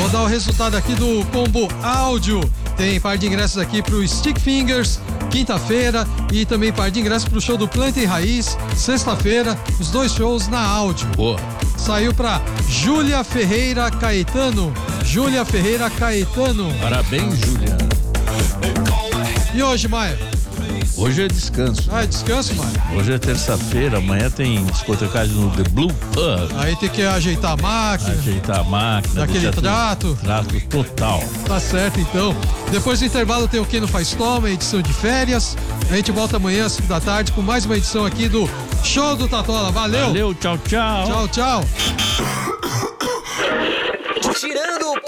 Vou dar o resultado aqui do combo áudio. Tem par de ingressos aqui pro Stick Fingers, quinta-feira, e também par de ingressos pro show do Planta e Raiz, sexta-feira, os 2 shows na áudio. Boa. Saiu pra Júlia Ferreira Caetano. Júlia Ferreira Caetano. Parabéns, Júlia. E hoje, Maia? Hoje é descanso. Ah, é descanso, Maia? Hoje é terça-feira, amanhã tem discotecagem no The Blue Pub. Aí tem que ajeitar a máquina. Ajeitar a máquina. Daquele trato. Trato total. Tá certo, então. Depois do intervalo tem o Quem Não Faz Toma, edição de férias. A gente volta amanhã às 5 da tarde com mais uma edição aqui do Show do Tatola. Valeu! Valeu, tchau, tchau. Tchau, tchau. Tirando o